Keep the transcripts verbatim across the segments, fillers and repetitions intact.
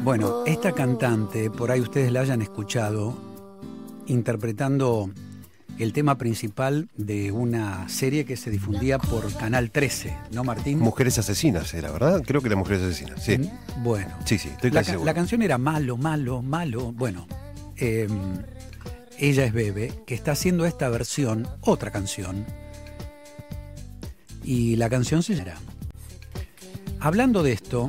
Bueno, esta cantante, por ahí ustedes la hayan escuchado, interpretando el tema principal de una serie que se difundía por Canal trece, ¿no, Martín? Mujeres Asesinas era, ¿verdad? Creo que era Mujeres Asesinas, sí. Bueno. Sí, sí, estoy la, casi seguro. La canción era Malo, Malo, Malo. Bueno, eh, ella es Bebe, que está haciendo esta versión, otra canción, y la canción se llama. Hablando de esto,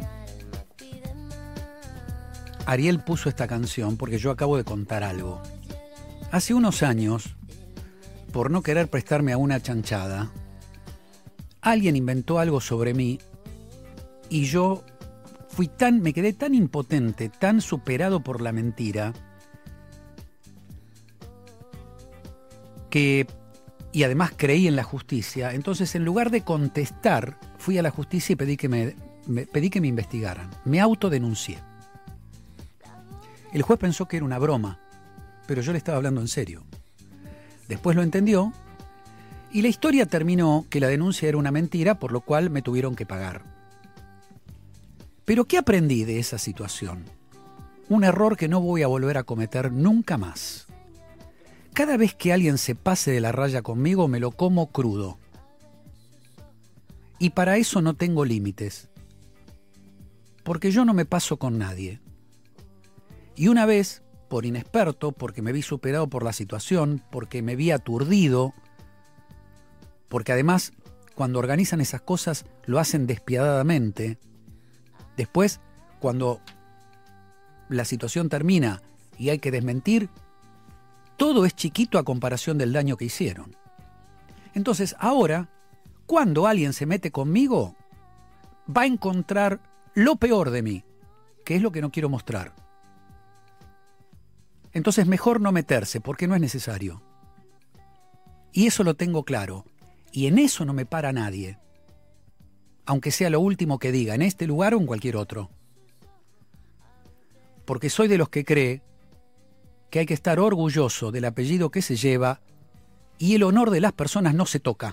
Ariel puso esta canción porque yo acabo de contar algo. Hace unos años, por no querer prestarme a una chanchada, alguien inventó algo sobre mí y yo fui tan, me quedé tan impotente, tan superado por la mentira, que, y además creí en la justicia. Entonces, en lugar de contestar, fui a la justicia y pedí que me, me, pedí que me investigaran. Me autodenuncié. El juez pensó que era una broma, pero yo le estaba hablando en serio. Después lo entendió y la historia terminó que la denuncia era una mentira, por lo cual me tuvieron que pagar. Pero ¿qué aprendí de esa situación? Un error que no voy a volver a cometer nunca más. Cada vez que alguien se pase de la raya conmigo, me lo como crudo. Y para eso no tengo límites, porque yo no me paso con nadie. Y una vez, por inexperto, porque me vi superado por la situación, porque me vi aturdido, porque además, cuando organizan esas cosas, lo hacen despiadadamente. Después, cuando la situación termina y hay que desmentir, todo es chiquito a comparación del daño que hicieron. Entonces, ahora, cuando alguien se mete conmigo, va a encontrar lo peor de mí, que es lo que no quiero mostrar. Entonces mejor no meterse, porque no es necesario. Y eso lo tengo claro. Y en eso no me para nadie. Aunque sea lo último que diga, en este lugar o en cualquier otro. Porque soy de los que cree que hay que estar orgulloso del apellido que se lleva y el honor de las personas no se toca.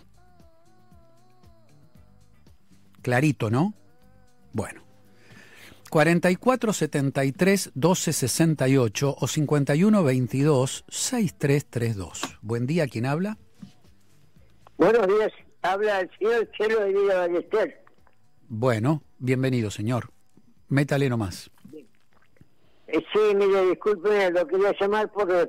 Clarito, ¿no? Bueno. cuarenta y cuatro setenta y tres doce sesenta y ocho o cincuenta y uno veintidós sesenta y tres treinta y dos. Buen día, ¿quién habla? Buenos días, habla el señor Chelo de Villa Ballester. Bueno, bienvenido, señor. Métale nomás. Eh, sí, mire, disculpen, lo quería llamar porque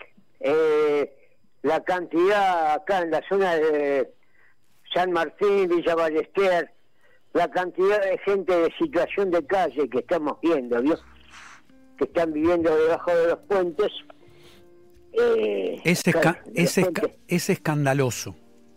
eh, la cantidad acá en la zona de San Martín, Villa Ballester, la cantidad de gente de situación de calle que estamos viendo, ¿vio? Que están viviendo debajo de los puentes. Eh, es, esca es, esca es escandaloso.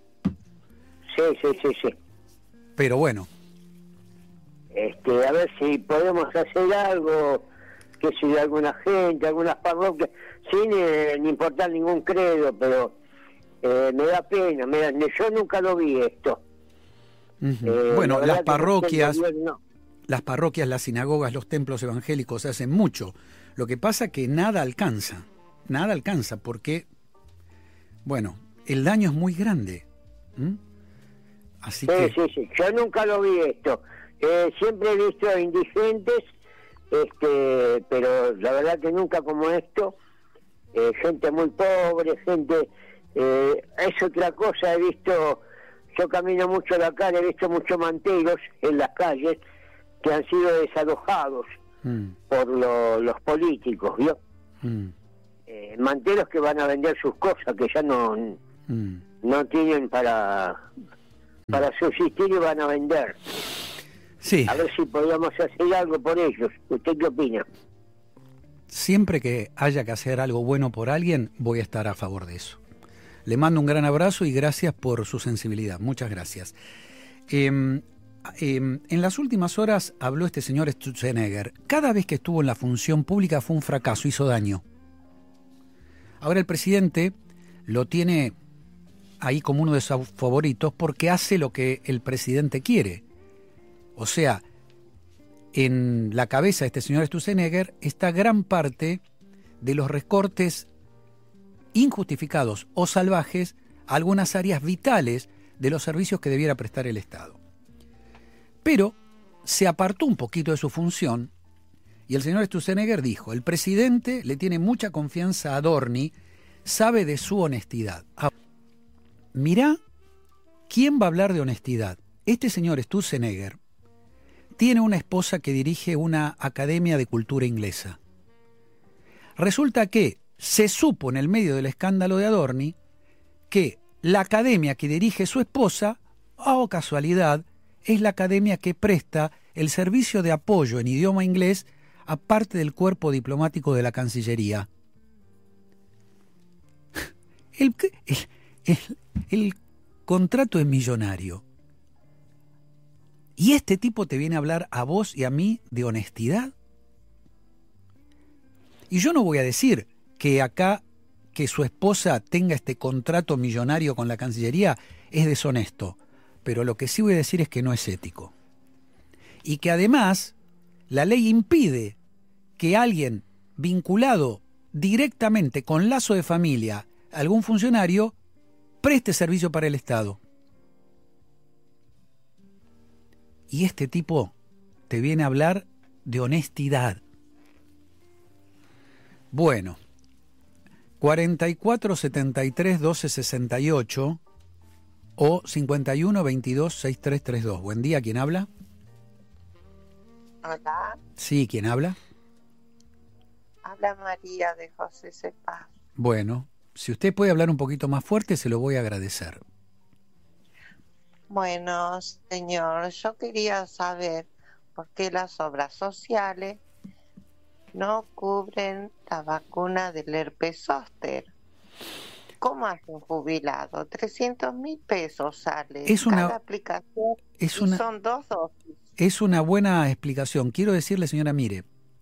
Sí, sí, sí, sí. Pero bueno. Este, a ver si podemos hacer algo, que si de alguna gente, algunas parroquias, sin eh, ni importar ningún credo, pero eh, me da pena, me da, yo nunca lo vi esto. Uh-huh. eh, bueno, las parroquias, no. las parroquias, las sinagogas, los templos evangélicos hacen mucho. Lo que pasa que nada alcanza, nada alcanza, porque, bueno, el daño es muy grande. ¿Mm? Así sí, que... sí, sí, yo nunca lo vi esto. Eh, siempre he visto indigentes, este, pero la verdad que nunca como esto. Eh, gente muy pobre, gente... Eh, es otra cosa, he visto... Yo camino mucho la calle, he visto muchos manteros en las calles que han sido desalojados mm. por lo, los políticos, ¿vio? Mm. Eh, manteros que van a vender sus cosas, que ya no, mm. no tienen para, para subsistir y van a vender. Sí. A ver si podemos hacer algo por ellos. ¿Usted qué opina? Siempre que haya que hacer algo bueno por alguien, voy a estar a favor de eso. Le mando un gran abrazo y gracias por su sensibilidad. Muchas gracias. Eh, eh, en las últimas horas habló este señor Sturzenegger. Cada vez que estuvo en la función pública fue un fracaso, hizo daño. Ahora el presidente lo tiene ahí como uno de sus favoritos porque hace lo que el presidente quiere. O sea, en la cabeza de este señor Sturzenegger está gran parte de los recortes injustificados o salvajes a algunas áreas vitales de los servicios que debiera prestar el Estado. Pero se apartó un poquito de su función Y el señor Sturzenegger dijo, el presidente le tiene mucha confianza a Adorni, sabe de su honestidad. Ahora, mirá quién va a hablar de honestidad. Este señor Sturzenegger tiene una esposa que dirige una academia de cultura inglesa. Resulta que se supo en el medio del escándalo de Adorni que la academia que dirige su esposa, oh casualidad, es la academia que presta el servicio de apoyo en idioma inglés a parte del cuerpo diplomático de la Cancillería. El, el, el, el contrato es millonario. ¿Y este tipo te viene a hablar a vos y a mí de honestidad? Y yo no voy a decir que acá que su esposa tenga este contrato millonario con la Cancillería es deshonesto, pero lo que sí voy a decir es que no es ético. Y que además la ley impide que alguien vinculado directamente con lazo de familia a algún funcionario preste servicio para el Estado. Y este tipo te viene a hablar de honestidad. Bueno, cuarenta y cuatro setenta y tres doce sesenta y ocho o cincuenta y uno veintidós sesenta y tres treinta y dos. Buen día, ¿quién habla? Hola. Sí, ¿quién habla? Habla María de José Cepaz. Bueno, si usted puede hablar un poquito más fuerte, se lo voy a agradecer. Bueno, señor, yo quería saber por qué las obras sociales no cubren la vacuna del herpes zóster. ¿Cómo hace un jubilado? trescientos mil pesos sale es una, cada aplicación es y una, son dos dosis. Es una buena explicación. Quiero decirle, señora, mire,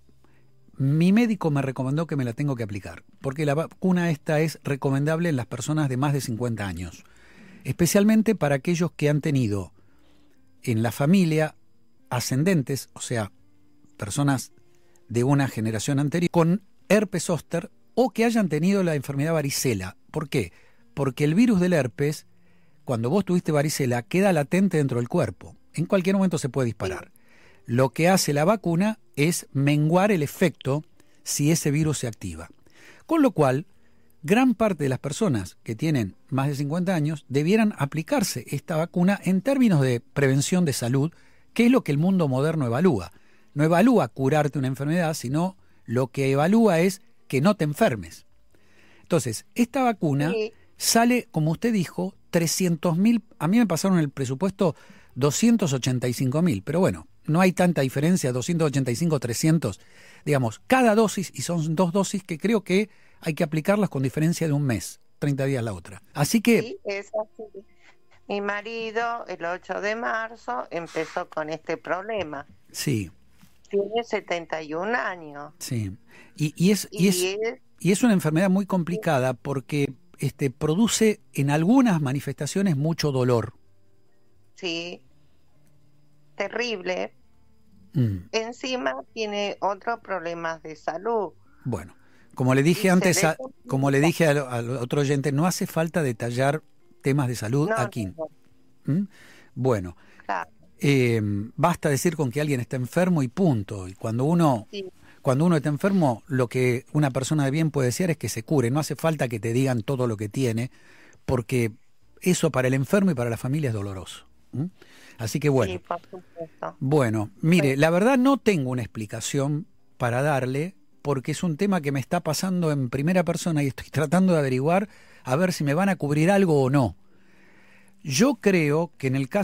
mi médico me recomendó que me la tengo que aplicar, porque la vacuna esta es recomendable en las personas de más de cincuenta años, especialmente para aquellos que han tenido en la familia ascendentes, o sea, personas de una generación anterior, con herpes zóster o que hayan tenido la enfermedad varicela. ¿Por qué? Porque el virus del herpes, cuando vos tuviste varicela, queda latente dentro del cuerpo. En cualquier momento se puede disparar. Lo que hace la vacuna es menguar el efecto si ese virus se activa. Con lo cual, gran parte de las personas que tienen más de cincuenta años debieran aplicarse esta vacuna en términos de prevención de salud, que es lo que el mundo moderno evalúa. No evalúa curarte una enfermedad, sino lo que evalúa es que no te enfermes. Entonces, esta vacuna sí. sale, como usted dijo, trescientos mil, a mí me pasaron el presupuesto doscientos ochenta y cinco mil, pero bueno, no hay tanta diferencia, doscientos ochenta y cinco, trescientos, digamos, cada dosis, y son dos dosis que creo que hay que aplicarlas con diferencia de un mes, treinta días la otra. Así que... Sí, es así. Mi marido, el ocho de marzo, empezó con este problema. Sí. Tiene setenta y un años. Sí, y, y, es, y, y, es, es, y es una enfermedad muy complicada porque este, produce en algunas manifestaciones mucho dolor. Sí, terrible. Mm. Encima tiene otros problemas de salud. Bueno, como le dije y antes, a, como le dije al, al otro oyente, no hace falta detallar temas de salud no, aquí. No, no. ¿Mm? Bueno. Claro. Eh, basta decir con que alguien está enfermo y punto. Y cuando uno, sí. cuando uno está enfermo, lo que una persona de bien puede desear es que se cure. No hace falta que te digan todo lo que tiene, porque eso para el enfermo y para la familia es doloroso. ¿Mm? Así que bueno. Sí, por supuesto. Bueno, mire, la verdad no tengo una explicación para darle, porque es un tema que me está pasando en primera persona y estoy tratando de averiguar a ver si me van a cubrir algo o no. Yo creo que en el caso